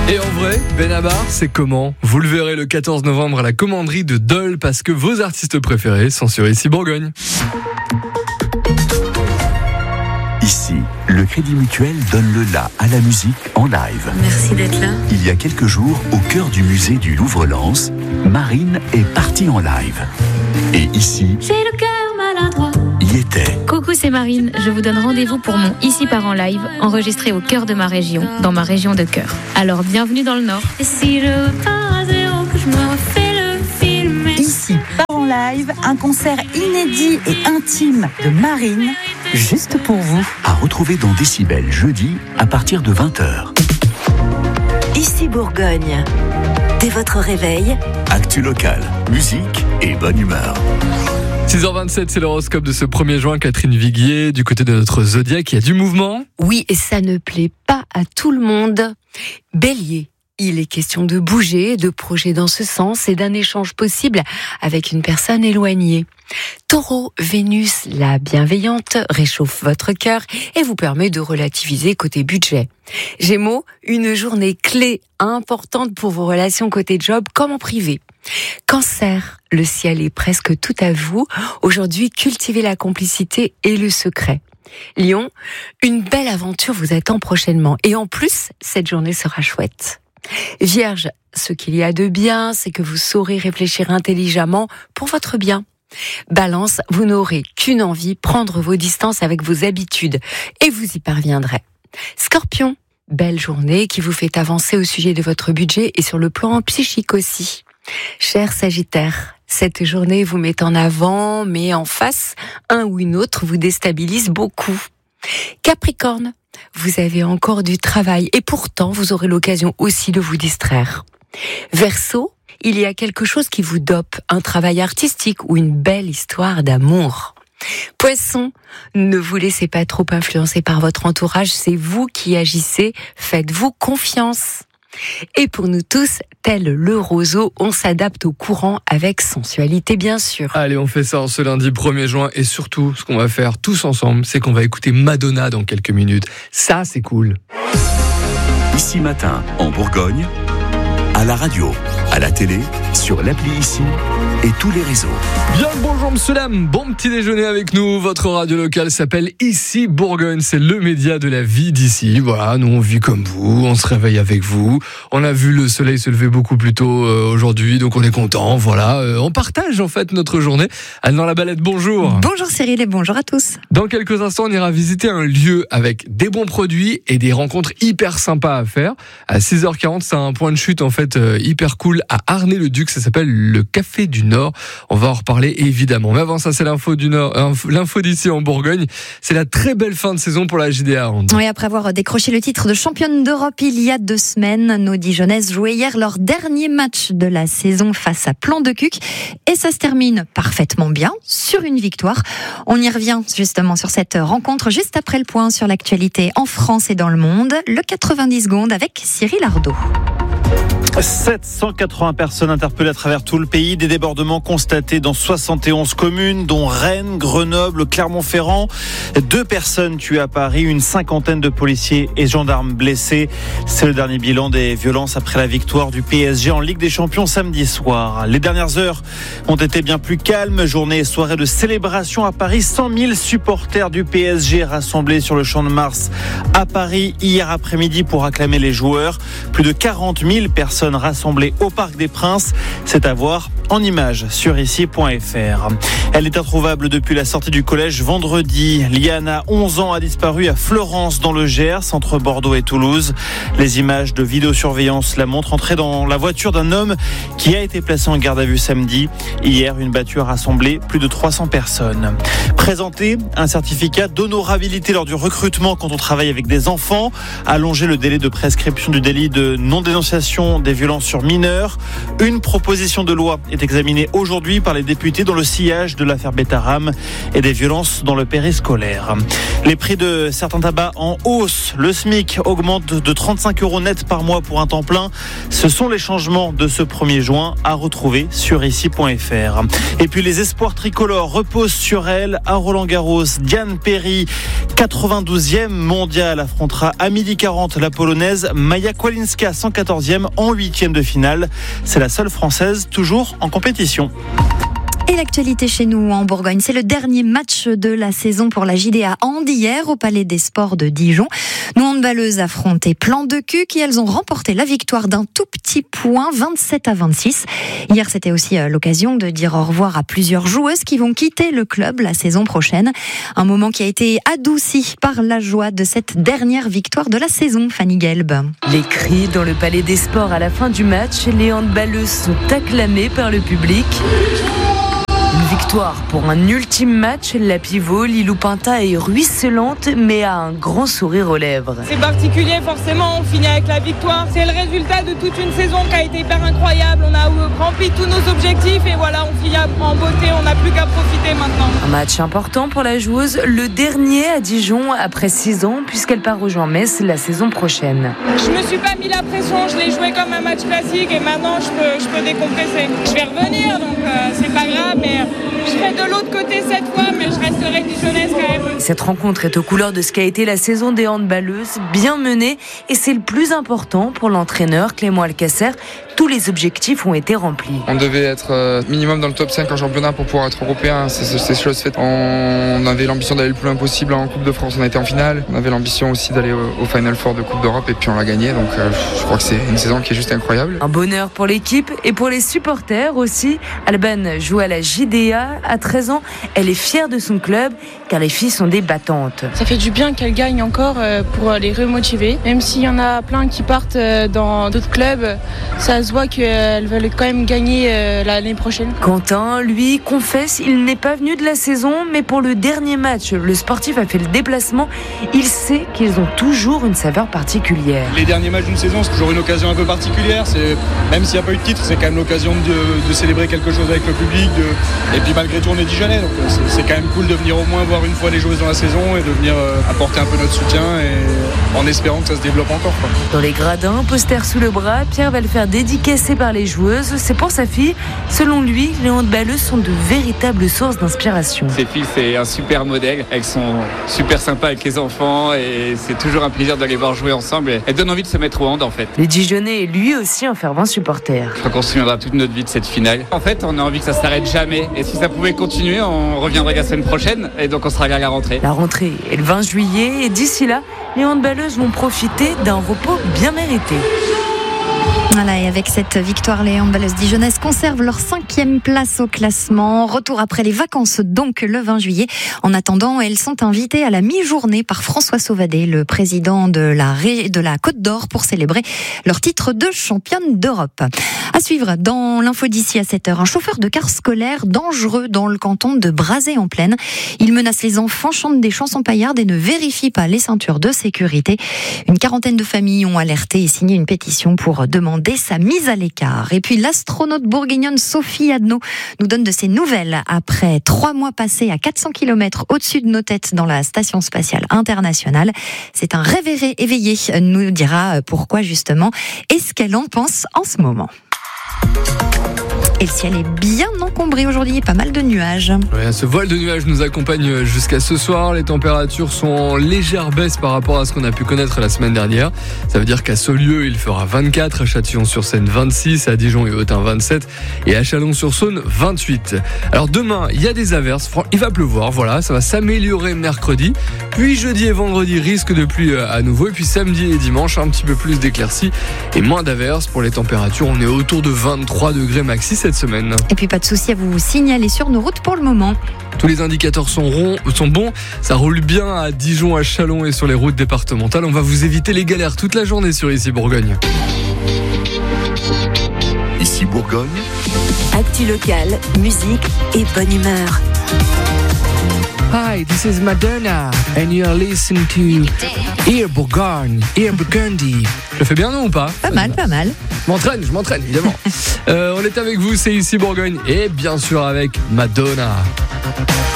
Et en vrai, Benabar, c'est comment ? Vous le verrez le 14 novembre à la commanderie de Dole parce que vos artistes préférés sont sur Ici Bourgogne. Ici, le Crédit Mutuel donne le la à la musique en live. Merci d'être là. Il y a quelques jours, au cœur du musée du Louvre-Lens, Marine est partie en live. Et ici, J'ai le cœur maladroit. y était. Coucou, c'est Marine. Je vous donne rendez-vous pour mon Ici part en live, enregistré au cœur de ma région, dans ma région de cœur. Alors, bienvenue dans le Nord. Et si je repars à zéro, que je me refais le film. Ici part en live, un concert inédit et intime de Marine, juste pour vous. À retrouver dans Décibel jeudi à partir de 20h. Ici Bourgogne. Dès votre réveil, Actu local, musique et bonne humeur. 6h27, c'est l'horoscope de ce 1er juin. Catherine Viguier, du côté de notre zodiaque, il y a du mouvement. Oui, et ça ne plaît pas à tout le monde. Bélier, il est question de bouger, de projets dans ce sens et d'un échange possible avec une personne éloignée. Taureau, Vénus, la bienveillante, réchauffe votre cœur et vous permet de relativiser côté budget. Gémeaux, une journée clé importante pour vos relations côté job comme en privé. Cancer, le ciel est presque tout à vous. Aujourd'hui, cultivez la complicité et le secret. Lion, une belle aventure vous attend prochainement. Et en plus, cette journée sera chouette. Vierge, ce qu'il y a de bien, c'est que vous saurez réfléchir intelligemment pour votre bien. Balance, vous n'aurez qu'une envie, prendre vos distances avec vos habitudes. Et vous y parviendrez. Scorpion, belle journée qui vous fait avancer au sujet de votre budget et sur le plan psychique aussi. Cher Sagittaire, cette journée vous met en avant, mais en face, un ou une autre vous déstabilise beaucoup. Capricorne, vous avez encore du travail et pourtant vous aurez l'occasion aussi de vous distraire. Verseau, il y a quelque chose qui vous dope, un travail artistique ou une belle histoire d'amour. Poisson, ne vous laissez pas trop influencer par votre entourage, c'est vous qui agissez, faites-vous confiance. Et pour nous tous, tel le roseau, on s'adapte au courant avec sensualité bien sûr. Allez, on fait ça en ce lundi 1er juin et surtout, ce qu'on va faire tous ensemble, c'est qu'on va écouter Madonna dans quelques minutes. Ça, c'est cool. Ici matin, en Bourgogne, à la radio, à la télé, sur l'appli Ici et tous les réseaux. Bien le bonjour monsieur dame, bon petit déjeuner avec nous. Votre radio locale s'appelle Ici Bourgogne, c'est le média de la vie d'ici. Voilà, nous on vit comme vous, on se réveille avec vous. On a vu le soleil se lever beaucoup plus tôt aujourd'hui, donc on est content. Voilà, on partage en fait notre journée. Anne dans la balette, bonjour. Bonjour Cyril et bonjour à tous. Dans quelques instants, on ira visiter un lieu avec des bons produits et des rencontres hyper sympas à faire. À 6h40, c'est un point de chute en fait hyper cool à Arnay-le-Duc, ça s'appelle le Café du Nord. On va en reparler évidemment. Mais avant ça, c'est l'info du Nord, l'info d'ici en Bourgogne. C'est la très belle fin de saison pour la JDA. Oui, après avoir décroché le titre de championne d'Europe il y a 2 semaines, nos Dijonnaises jouaient hier leur dernier match de la saison face à Plan de Cuc. Et ça se termine parfaitement bien sur une victoire. On y revient justement sur cette rencontre juste après le point sur l'actualité en France et dans le monde. Le 90 secondes avec Cyril Ardo. 780 personnes interpellées à travers tout le pays, des débordements constatés dans 71 communes, dont Rennes, Grenoble, Clermont-Ferrand. 2 personnes tuées à Paris, une 50aine de policiers et gendarmes blessés. C'est le dernier bilan des violences après la victoire du PSG en Ligue des Champions samedi soir. Les dernières heures ont été bien plus calmes. Journée et soirée de célébration à Paris. 100 000 supporters du PSG rassemblés sur le Champ de Mars à Paris hier après-midi pour acclamer les joueurs. Plus de 40 000 personnes rassemblées au Parc des Princes. C'est à voir en images sur ici.fr. Elle est introuvable depuis la sortie du collège vendredi. Liana, 11 ans, a disparu à Fleurance dans le Gers, entre Bordeaux et Toulouse. Les images de vidéosurveillance la montrent entrer dans la voiture d'un homme qui a été placé en garde à vue samedi. Hier, une battue a rassemblé plus de 300 personnes. Présenter un certificat d'honorabilité lors du recrutement quand on travaille avec des enfants. Allonger le délai de prescription du délit de non-dénonciation des violences sur mineurs. Une proposition de loi est est examiné aujourd'hui par les députés dans le sillage de l'affaire Betaram et des violences dans le périscolaire. Les prix de certains tabacs en hausse. Le SMIC augmente de 35 € net par mois pour un temps plein. Ce sont les changements de ce 1er juin à retrouver sur ici.fr. Et puis les espoirs tricolores reposent sur elle à Roland-Garros. Diane Perry, 92e mondiale, affrontera à 12h40 la polonaise Maja Kłalinska, 114e en 8e de finale. C'est la seule française toujours en compétition. Et l'actualité chez nous en Bourgogne, c'est le dernier match de la saison pour la JDA Hand hier au Palais des Sports de Dijon. Nos handballeuses affrontaient Plan de Cuc et elles ont remporté la victoire d'un tout petit point, 27-26. Hier, c'était aussi l'occasion de dire au revoir à plusieurs joueuses qui vont quitter le club la saison prochaine. Un moment qui a été adouci par la joie de cette dernière victoire de la saison, Fanny Gelb. Les cris dans le Palais des Sports à la fin du match, les handballeuses sont acclamées par le public. Une victoire pour un ultime match. La pivot Lilou Pinta est ruisselante mais a un grand sourire aux lèvres. C'est particulier forcément, on finit avec la victoire. C'est le résultat de toute une saison qui a été hyper incroyable. On a rempli tous nos objectifs et voilà, on finit en beauté, on n'a plus qu'à profiter maintenant. Un match important pour la joueuse, le dernier à Dijon après 6 ans puisqu'elle part rejoindre Metz la saison prochaine. Je me suis pas mis la pression, je l'ai joué comme un match classique et maintenant je peux décompresser. Je vais revenir donc c'est pas grave mais je serai de l'autre côté cette fois, mais je resterai dijonnaise quand même. Cette rencontre est aux couleurs de ce qu'a été la saison des handballeuses, bien menée, et c'est le plus important pour l'entraîneur Clément Alcacer. Tous les objectifs ont été remplis. On devait être minimum dans le top 5 en championnat pour pouvoir être européen, c'est chose faite. On avait l'ambition d'aller le plus loin possible en Coupe de France, on a été en finale. On avait l'ambition aussi d'aller au Final Four de Coupe d'Europe et puis on l'a gagné, donc je crois que c'est une saison qui est juste incroyable. Un bonheur pour l'équipe et pour les supporters aussi. Alban joue à la JDA. À 13 ans, elle est fière de son club car les filles sont des battantes. Ça fait du bien qu'elles gagnent encore pour les remotiver. Même s'il y en a plein qui partent dans d'autres clubs, ça se voit qu'elles veulent quand même gagner l'année prochaine. Quentin, lui, confesse, il n'est pas venu de la saison, mais pour le dernier match, le sportif a fait le déplacement. Il sait qu'ils ont toujours une saveur particulière. Les derniers matchs d'une saison, c'est toujours une occasion un peu particulière. Même s'il n'y a pas eu de titre, c'est quand même l'occasion de célébrer quelque chose avec le public. Et puis malgré tout, on est Dijonnais, donc c'est quand même cool de venir au moins voir une fois les joueuses dans la saison et de venir apporter un peu notre soutien et en espérant que ça se développe encore. Dans les gradins, poster sous le bras, Pierre va le faire dédicacer par les joueuses. C'est pour sa fille. Selon lui, les handballeuses sont de véritables sources d'inspiration. Ces filles, c'est un super modèle. Elles sont super sympas avec les enfants et c'est toujours un plaisir de les voir jouer ensemble. Elles donnent envie de se mettre au hand en fait. Le Dijonnais est lui aussi un fervent supporter. Je crois qu'on se souviendra toute notre vie de cette finale. En fait, on a envie que ça s'arrête jamais. Et si ça pouvait continuer, on reviendrait la semaine prochaine et donc on sera à la rentrée. La rentrée est le 20 juillet et d'ici là, les handballeuses vont profiter d'un repos bien mérité. Voilà, et avec cette victoire, les handballeuses dijonnaises conservent leur 5e place au classement. Retour après les vacances, donc le 20 juillet. En attendant, elles sont invitées à la mi-journée par François Sauvadet, le président de la Côte d'Or, pour célébrer leur titre de championne d'Europe. À suivre dans l'info d'ici à 7h, un chauffeur de car scolaire dangereux dans le canton de Brazé-en-Plaine. Il menace les enfants, chante des chansons paillardes et ne vérifie pas les ceintures de sécurité. Une quarantaine de familles ont alerté et signé une pétition pour demander sa mise à l'écart. Et puis l'astronaute bourguignonne Sophie Adno nous donne de ses nouvelles après 3 mois passés à 400 km au-dessus de nos têtes dans la Station Spatiale Internationale. C'est un rêve éveillé, nous dira pourquoi justement et ce qu'elle en pense en ce moment. Et le ciel est bien encombré aujourd'hui, pas mal de nuages. Ouais, ce voile de nuages nous accompagne jusqu'à ce soir. Les températures sont en légère baisse par rapport à ce qu'on a pu connaître la semaine dernière. Ça veut dire qu'à Saulieu, il fera 24, à Châtillon-sur-Seine 26, à Dijon et Autun 27 et à Chalon-sur-Saône 28. Alors demain, il y a des averses, il va pleuvoir, voilà, ça va s'améliorer mercredi. Puis jeudi et vendredi, risque de pluie à nouveau. Et puis samedi et dimanche, un petit peu plus d'éclaircies et moins d'averses. Pour les températures, on est autour de 23 degrés maxi cette semaine. Et puis pas de souci à vous signaler sur nos routes pour le moment. Tous les indicateurs sont bons, ça roule bien à Dijon, à Chalon et sur les routes départementales. On va vous éviter les galères toute la journée sur Ici Bourgogne. Ici Bourgogne. Actu locale, musique et bonne humeur. Hi, this is Madonna, and you're listening to Ear Bourgogne, Ear Burgundy. Je le fais bien, non, ou pas? Pas mal, pas mal. Je m'entraîne, évidemment. On est avec vous, c'est ici Bourgogne, et bien sûr avec Madonna.